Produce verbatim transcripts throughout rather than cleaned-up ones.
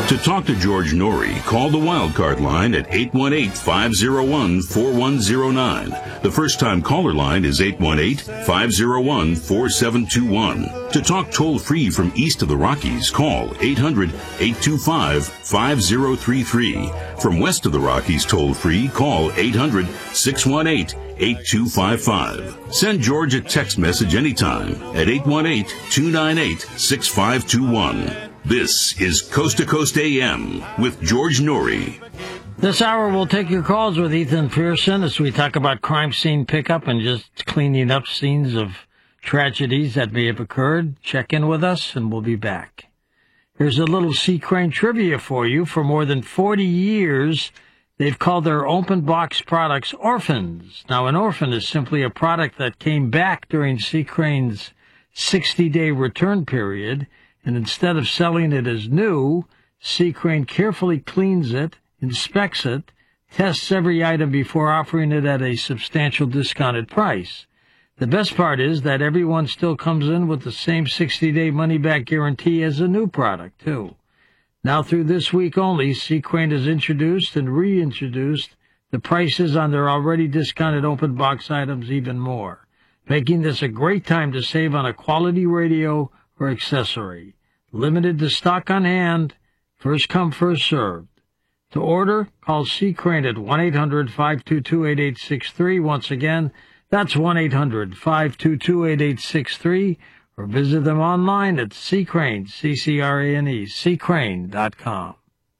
To talk to George Norrie, call the Wildcard line at eight one eight, five oh one, four one oh nine. The first-time caller line is eight one eight, five oh one, four seven two one. To talk toll-free from east of the Rockies, call eight hundred, eight two five, five oh three three. From west of the Rockies toll-free, call eight hundred, six one eight, eight two five five. Send George a text message anytime at eight one eight, two nine eight, six five two one. This is Coast to Coast A M with George Norrie. This hour we'll take your calls with Ethan Pearson as we talk about crime scene pickup and just cleaning up scenes of tragedies that may have occurred. Check in with us and we'll be back. Here's a little Sea Crane trivia for you. For more than forty years, they've called their open box products orphans. Now, an orphan is simply a product that came back during Sea Crane's sixty-day return period, and instead of selling it as new, Sea Crane carefully cleans it, inspects it, tests every item before offering it at a substantial discounted price. The best part is that everyone still comes in with the same sixty-day money-back guarantee as a new product, too. Now, through this week only, Sea Crane has introduced and reintroduced the prices on their already discounted open box items even more, making this a great time to save on a quality radio or accessory. Limited to stock on hand, first come, first served. To order, call Sea Crane at one eight hundred, five two two, eight eight six three. Once again, that's one eight hundred, five two two, eight eight six three, or visit them online at Sea Crane, C C R A N E, sea crane dot com.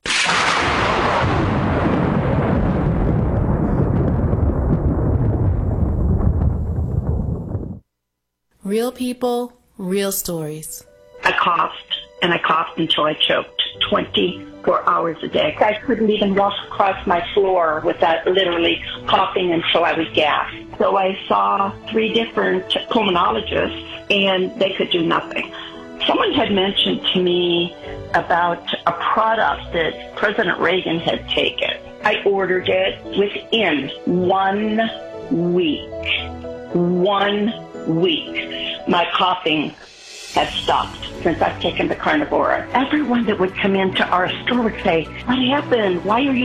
Real people, real stories. I coughed, and I coughed until I choked twenty-four hours a day. I couldn't even walk across my floor without literally coughing until I was gasped. So I saw three different pulmonologists, and they could do nothing. Someone had mentioned to me about a product that President Reagan had taken. I ordered it within one week. One week. My coughing had stopped since I've taken the Carnivora. Everyone that would come into our store would say, "What happened? Why are you